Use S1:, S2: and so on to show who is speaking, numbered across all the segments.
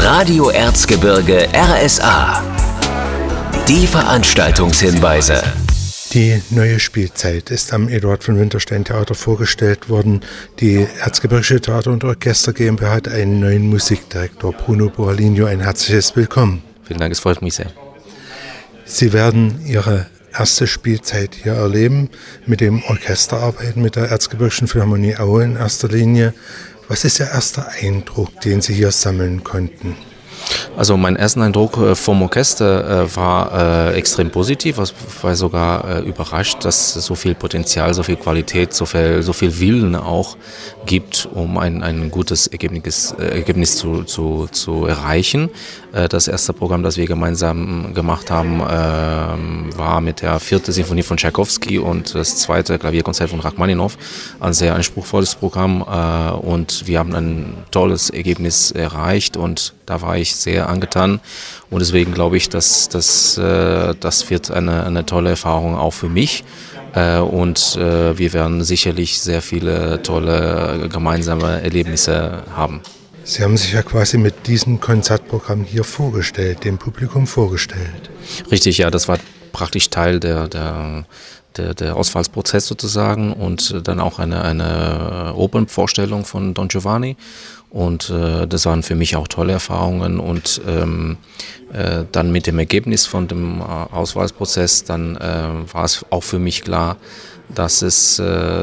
S1: Radio Erzgebirge RSA. Die Veranstaltungshinweise.
S2: Die neue Spielzeit ist am Eduard von Winterstein Theater vorgestellt worden. Die Erzgebirgische Theater- und Orchester GmbH hat einen neuen Musikdirektor, Bruno Borralino. Ein herzliches Willkommen.
S3: Vielen Dank, es freut mich sehr.
S2: Sie werden Ihre erste Spielzeit hier erleben, mit dem Orchester arbeiten, mit der Erzgebirgischen Philharmonie Aue in erster Linie. Was ist Ihr erster Eindruck, den Sie hier sammeln konnten?
S3: Also mein erster Eindruck vom Orchester war extrem positiv. Ich war sogar überrascht, dass es so viel Potenzial, so viel Qualität, so viel Willen auch gibt, um ein gutes Ergebnis zu erreichen. Das erste Programm, das wir gemeinsam gemacht haben, war mit der 4. Sinfonie von Tschaikowski und das 2. Klavierkonzert von Rachmaninow. Ein sehr anspruchsvolles Programm und wir haben ein tolles Ergebnis erreicht und da war ich sehr angetan und deswegen glaube ich, dass das wird eine tolle Erfahrung auch für mich und wir werden sicherlich sehr viele tolle gemeinsame Erlebnisse haben.
S2: Sie haben sich ja quasi mit diesem Konzertprogramm hier vorgestellt, dem Publikum vorgestellt.
S3: Richtig, ja, das war praktisch Teil der Auswahlprozess sozusagen und dann auch eine Opernvorstellung von Don Giovanni. Und das waren für mich auch tolle Erfahrungen und dann mit dem Ergebnis von dem Auswahlprozess, dann war es auch für mich klar, dass es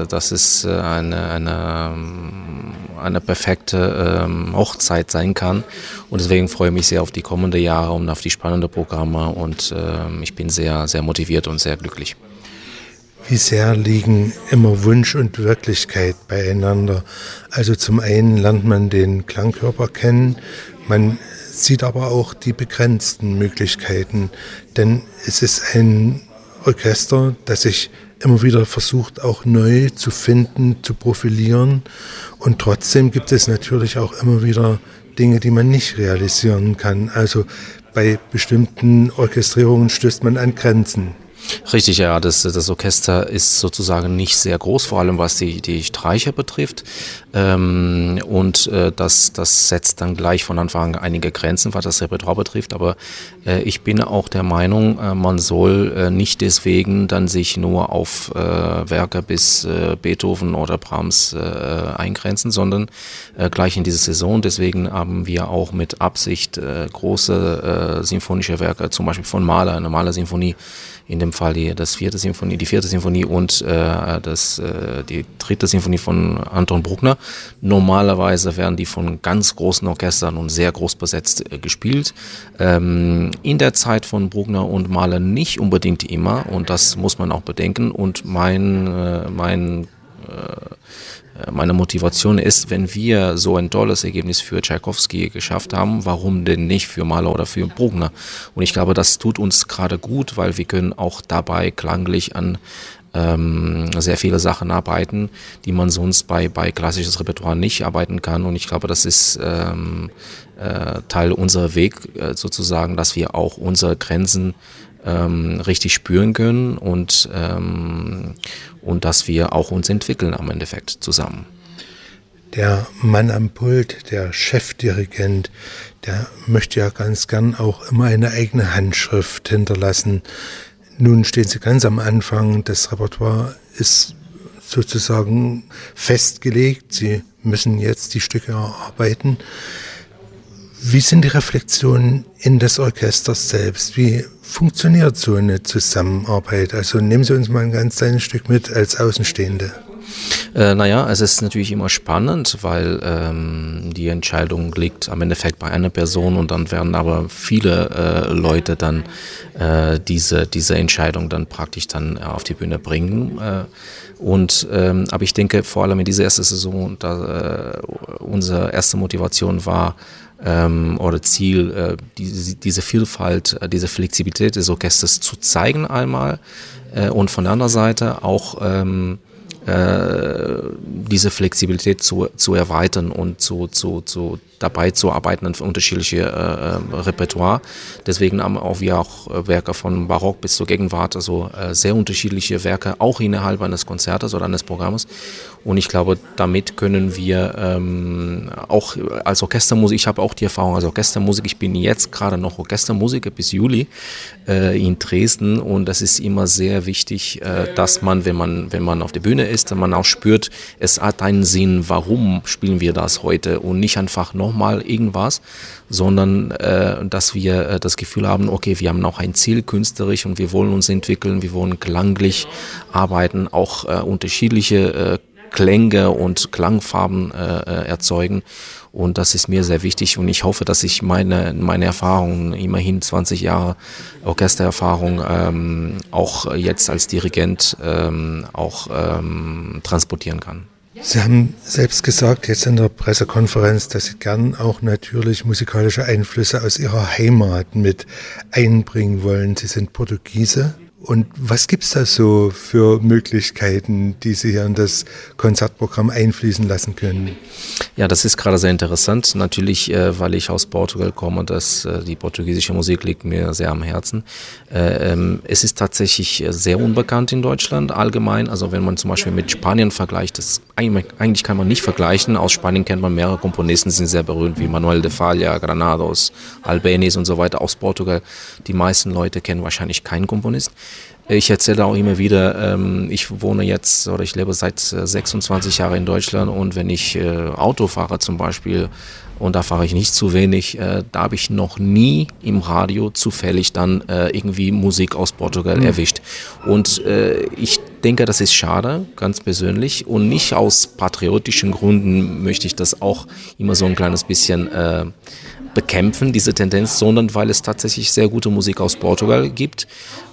S3: eine perfekte Hochzeit sein kann und deswegen freue ich mich sehr auf die kommenden Jahre und auf die spannenden Programme und ich bin sehr, sehr motiviert und sehr glücklich.
S2: Wie sehr liegen immer Wunsch und Wirklichkeit beieinander? Also zum einen lernt man den Klangkörper kennen, man sieht aber auch die begrenzten Möglichkeiten, denn es ist ein Orchester, das sich immer wieder versucht, auch neu zu finden, zu profilieren und trotzdem gibt es natürlich auch immer wieder Dinge, die man nicht realisieren kann. Also bei bestimmten Orchestrierungen stößt man an Grenzen.
S3: Richtig, ja, das Orchester ist sozusagen nicht sehr groß, vor allem was die Streicher betrifft. Und das setzt dann gleich von Anfang an einige Grenzen, was das Repertoire betrifft. Aber ich bin auch der Meinung, man soll nicht deswegen dann sich nur auf Werke bis Beethoven oder Brahms eingrenzen, sondern gleich in diese Saison. Deswegen haben wir auch mit Absicht große sinfonische Werke, zum Beispiel von Mahler, eine Mahler-Sinfonie, in dem Fall die 4. Sinfonie und die 3. Sinfonie von Anton Bruckner. Normalerweise werden die von ganz großen Orchestern und sehr groß besetzt gespielt. In der Zeit von Bruckner und Mahler nicht unbedingt immer und das muss man auch bedenken und meine Motivation ist, wenn wir so ein tolles Ergebnis für Tschaikowski geschafft haben, warum denn nicht für Mahler oder für Bruckner? Und ich glaube, das tut uns gerade gut, weil wir können auch dabei klanglich an sehr viele Sachen arbeiten, die man sonst bei klassisches Repertoire nicht arbeiten kann. Und ich glaube, das ist Teil unserer Weg sozusagen, dass wir auch unsere Grenzen richtig spüren können und dass wir auch uns entwickeln am Endeffekt zusammen.
S2: Der Mann am Pult, der Chefdirigent, der möchte ja ganz gern auch immer eine eigene Handschrift hinterlassen. Nun stehen Sie ganz am Anfang, das Repertoire ist sozusagen festgelegt, Sie müssen jetzt die Stücke erarbeiten. Wie sind die Reflexionen in des Orchesters selbst? Wie funktioniert so eine Zusammenarbeit? Also nehmen Sie uns mal ein ganz kleines Stück mit als Außenstehende.
S3: Es ist natürlich immer spannend, weil die Entscheidung liegt am Endeffekt bei einer Person und dann werden aber viele Leute dann diese Entscheidung dann praktisch dann auf die Bühne bringen. Aber ich denke vor allem in dieser ersten Saison, unsere erste Motivation war, oder Ziel, diese Vielfalt, diese Flexibilität des Orchesters zu zeigen einmal und von der anderen Seite auch diese Flexibilität zu erweitern und dabei zu arbeiten an unterschiedliche Repertoire. Deswegen haben wir auch Werke von Barock bis zur Gegenwart, also sehr unterschiedliche Werke, auch innerhalb eines Konzertes oder eines Programmes. Und ich glaube, damit können wir auch als Orchestermusik, ich habe auch die Erfahrung als Orchestermusik, ich bin jetzt gerade noch Orchestermusiker bis Juli in Dresden, und das ist immer sehr wichtig, dass man, wenn man auf der Bühne ist, man auch spürt, es hat einen Sinn, warum spielen wir das heute, und nicht einfach nochmal irgendwas, sondern dass wir das Gefühl haben, okay, wir haben auch ein Ziel künstlerisch und wir wollen uns entwickeln, wir wollen klanglich arbeiten, auch unterschiedliche Klänge und Klangfarben erzeugen, und das ist mir sehr wichtig, und ich hoffe, dass ich meine Erfahrungen, immerhin 20 Jahre Orchestererfahrung, auch jetzt als Dirigent auch transportieren kann.
S2: Sie haben selbst gesagt, jetzt in der Pressekonferenz, dass Sie gern auch natürlich musikalische Einflüsse aus Ihrer Heimat mit einbringen wollen. Sie sind Portugiese. Und was gibt's da so für Möglichkeiten, die Sie hier in das Konzertprogramm einfließen lassen können?
S3: Ja, das ist gerade sehr interessant. Natürlich, weil ich aus Portugal komme, die portugiesische Musik liegt mir sehr am Herzen. Es ist tatsächlich sehr unbekannt in Deutschland allgemein. Also wenn man zum Beispiel mit Spanien vergleicht, eigentlich kann man nicht vergleichen. Aus Spanien kennt man mehrere Komponisten, die sind sehr berühmt, wie Manuel de Falla, Granados, Albéniz und so weiter. Aus Portugal, die meisten Leute kennen wahrscheinlich keinen Komponist. Ich erzähle auch immer wieder, ich lebe seit 26 Jahren in Deutschland, und wenn ich Auto fahre zum Beispiel, und da fahre ich nicht zu wenig, da habe ich noch nie im Radio zufällig dann irgendwie Musik aus Portugal erwischt. Und ich denke, das ist schade, ganz persönlich, und nicht aus patriotischen Gründen möchte ich das auch immer so ein kleines bisschen bekämpfen, diese Tendenz, sondern weil es tatsächlich sehr gute Musik aus Portugal gibt.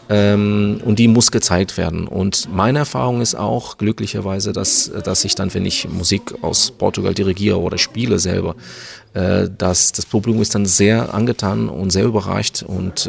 S3: Und die muss gezeigt werden. Und meine Erfahrung ist auch glücklicherweise, dass ich dann, wenn ich Musik aus Portugal dirigiere oder spiele selber, dass das Publikum ist dann sehr angetan und sehr überrascht, und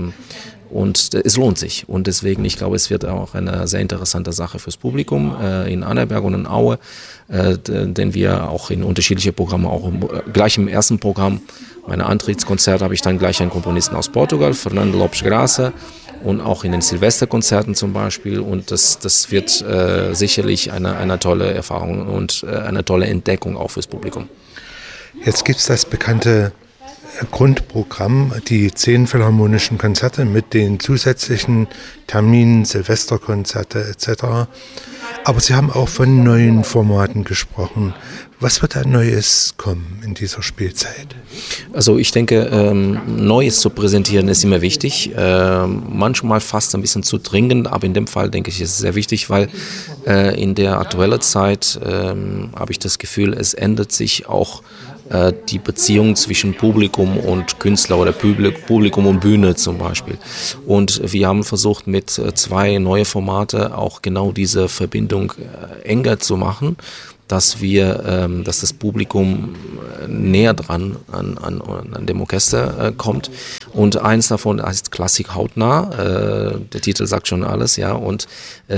S3: es lohnt sich. Und deswegen, ich glaube, es wird auch eine sehr interessante Sache fürs Publikum in Annaberg und in Aue, denn wir auch in unterschiedliche Programme, auch gleich im ersten Programm, meine Antrittskonzerte, habe ich dann gleich einen Komponisten aus Portugal, Fernando Lopes Graça, und auch in den Silvesterkonzerten zum Beispiel, und das wird sicherlich eine tolle Erfahrung und eine tolle Entdeckung auch fürs Publikum.
S2: Jetzt gibt es das bekannte Grundprogramm, die 10 philharmonischen Konzerte mit den zusätzlichen Terminen, Silvesterkonzerte etc. Aber Sie haben auch von neuen Formaten gesprochen. Was wird da Neues kommen in dieser Spielzeit?
S3: Also ich denke, Neues zu präsentieren ist immer wichtig. Manchmal fast ein bisschen zu dringend, aber in dem Fall denke ich, ist es sehr wichtig, weil in der aktuellen Zeit habe ich das Gefühl, es ändert sich auch die Beziehung zwischen Publikum und Künstler oder Publikum und Bühne zum Beispiel. Und wir haben versucht, mit 2 neue Formate auch genau diese Verbindung enger zu machen, dass das Publikum näher dran an dem Orchester kommt. Und eins davon heißt Klassik hautnah. Der Titel sagt schon alles, ja. Und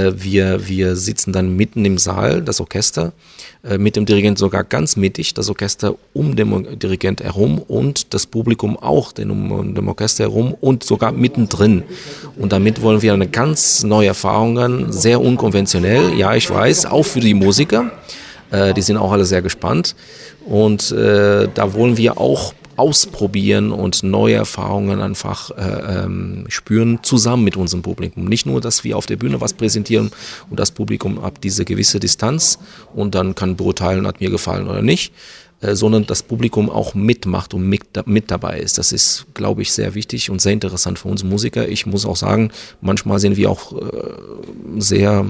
S3: wir sitzen dann mitten im Saal, das Orchester, mit dem Dirigent sogar ganz mittig, das Orchester um den Dirigent herum und das Publikum auch um dem Orchester herum und sogar mittendrin. Und damit wollen wir eine ganz neue Erfahrung, sehr unkonventionell, ja, ich weiß, auch für die Musiker. Die sind auch alle sehr gespannt, und da wollen wir auch ausprobieren und neue Erfahrungen einfach spüren, zusammen mit unserem Publikum. Nicht nur, dass wir auf der Bühne was präsentieren und das Publikum ab diese gewisse Distanz und dann kann beurteilen, hat mir gefallen oder nicht, sondern das Publikum auch mitmacht und mit dabei ist. Das ist, glaube ich, sehr wichtig und sehr interessant für uns Musiker. Ich muss auch sagen, manchmal sind wir auch sehr...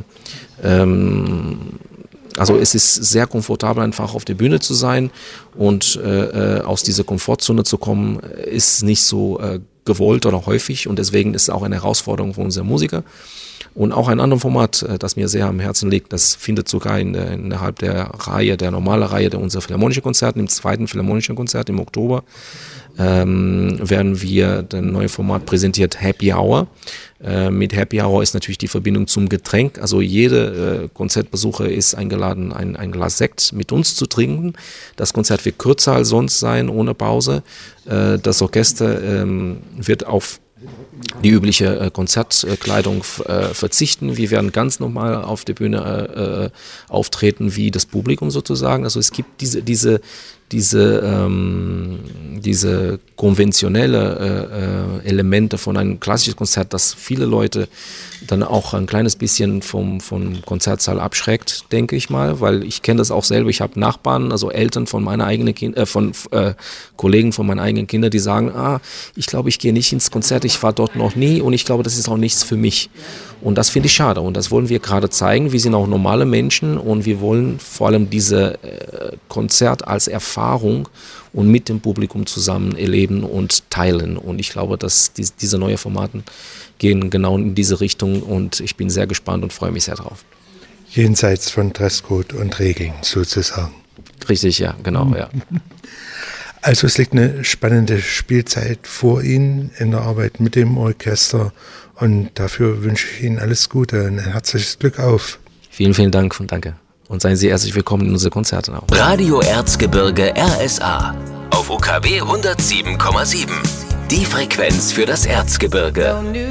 S3: Also es ist sehr komfortabel, einfach auf der Bühne zu sein, und aus dieser Komfortzone zu kommen, ist nicht so gewollt oder häufig, und deswegen ist es auch eine Herausforderung für unsere Musiker. Und auch ein anderes Format, das mir sehr am Herzen liegt, das findet sogar innerhalb der normalen Reihe unserer Philharmonischen Konzerte, im 2. Philharmonischen Konzert im Oktober, werden wir das neue Format präsentiert, Happy Hour. Mit Happy Hour ist natürlich die Verbindung zum Getränk. Also jeder Konzertbesucher ist eingeladen, ein Glas Sekt mit uns zu trinken. Das Konzert wird kürzer als sonst sein, ohne Pause. Das Orchester wird auf die übliche Konzertkleidung verzichten. Wir werden ganz normal auf der Bühne auftreten wie das Publikum sozusagen. Also es gibt diese konventionelle Elemente von einem klassischen Konzert, das viele Leute dann auch ein kleines bisschen vom Konzertsaal abschreckt, denke ich mal, weil ich kenne das auch selber. Ich habe Nachbarn, also Eltern von meiner eigenen Kollegen von meinen eigenen Kindern, die sagen, ich glaube, ich gehe nicht ins Konzert, ich war dort noch nie und ich glaube, das ist auch nichts für mich. Und das finde ich schade und das wollen wir gerade zeigen. Wir sind auch normale Menschen und wir wollen vor allem diese Konzert als Erfahrung und mit dem Publikum zusammen erleben und teilen. Und ich glaube, dass diese neuen Formaten gehen genau in diese Richtung und ich bin sehr gespannt und freue mich sehr drauf.
S2: Jenseits von Dresscode und Regeln sozusagen.
S3: Richtig, ja, genau, ja.
S2: Also es liegt eine spannende Spielzeit vor Ihnen in der Arbeit mit dem Orchester und dafür wünsche ich Ihnen alles Gute und ein herzliches Glück auf.
S3: Vielen, vielen Dank und danke. Und seien Sie herzlich willkommen in unsere Konzerte auch.
S1: Radio Erzgebirge RSA auf UKW 107,7. Die Frequenz für das Erzgebirge.